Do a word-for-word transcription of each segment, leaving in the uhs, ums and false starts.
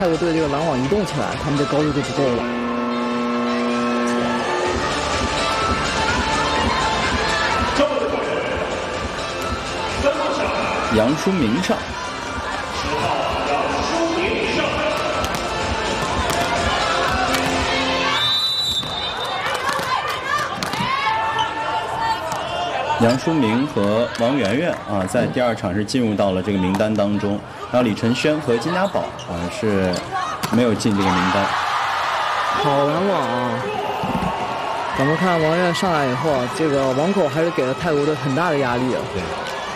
泰国队这个拦网移动起来，他们这高度就不够了。 杨书明上。 杨书明和王媛媛啊，在第二场是进入到了这个名单当中，然后李承轩和金家宝啊是没有进这个名单。 好拦网啊！咱们看王媛上来以后啊，这个网口还是给了泰国队很大的压力啊。 对。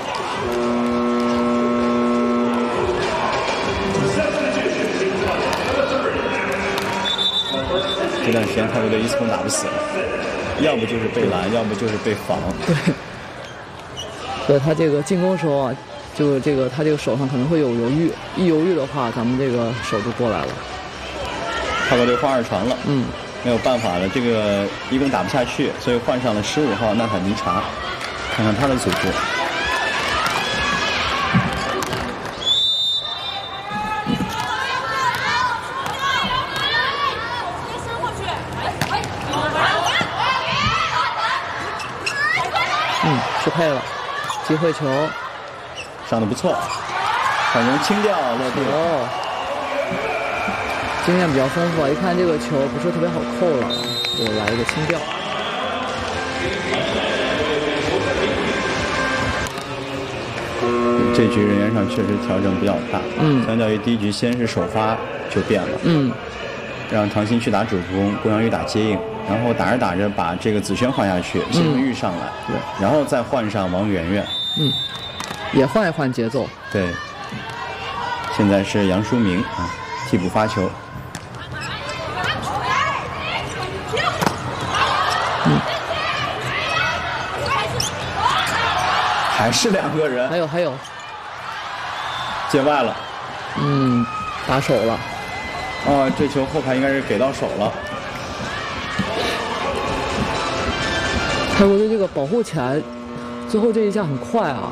这段时间泰国队一次都打不死了，要不就是被拦，要不就是被防。 对。 所以他这个进攻时候啊，就这个他这个手上可能会有犹豫，一犹豫的话，咱们这个手就过来了。 泰国队换二传了， 嗯， 没有办法了，这个一攻打不下去，所以换上了十五号纳塔尼查，看看他的组织。 嗯，适配了。 机会球上的不错，很容易轻掉落地。 哦，经验比较丰富啊！一看这个球不是特别好扣了，就来一个轻吊。 这局人员上确实调整比较大， 嗯， 相较于第一局先是首发就变了， 嗯， 让唐鑫去打主攻，郭阳玉打接应。 然后打着打着，把这个子轩换下去，谢承玉上来， 对、嗯， 然后再换上王媛媛， 嗯，也换一换节奏。 对，现在是杨书明啊，替补发球。 嗯， 还是两个人。 还有还有， 界外了。 嗯，打手了。 啊，这球后排应该是给到手了。 泰国队这个保护起来，最后这一下很快啊！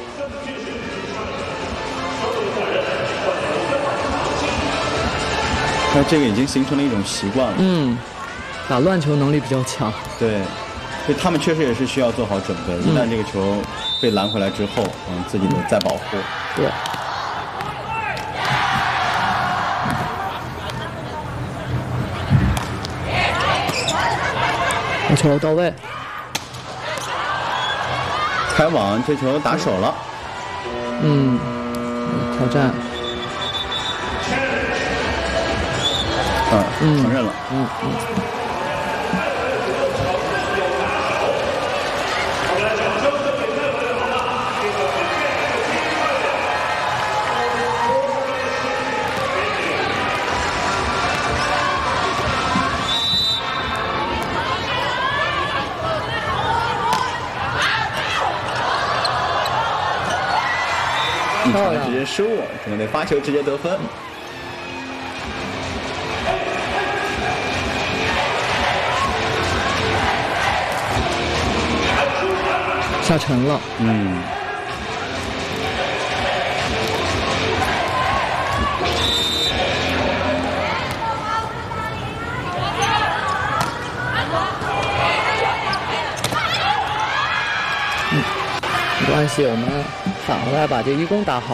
那这个已经形成了一种习惯了。 嗯，打乱球能力比较强。 对，所以他们确实也是需要做好准备。一旦这个球被拦回来之后，嗯，自己的再保护。 对。球到位。 开网，这球打手了。 嗯，挑战。 啊，嗯，承认了。 嗯嗯。 一传直接失误，中国队发球直接得分。 下沉了， 嗯。 嗯，没关系，我们反过来把这一攻打好。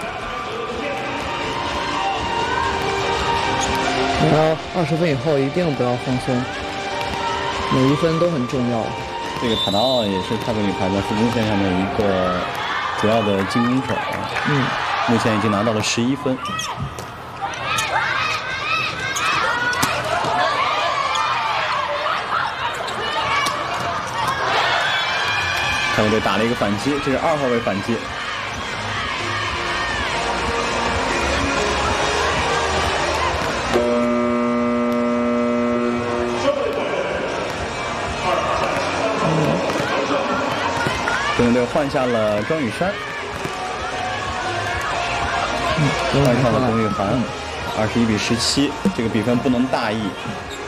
然后二十分以后一定不要放松，每一分都很重要。 这个塔达奥也是泰国女排在副攻线上面一个主要的进攻手啊。 嗯， 目前已经拿到了十一分。泰国队打了一个反击，这是二号位反击。中国队换下了庄宇珊， 嗯， 换上了龚玉涵，二十一比十七，这个比分不能大意。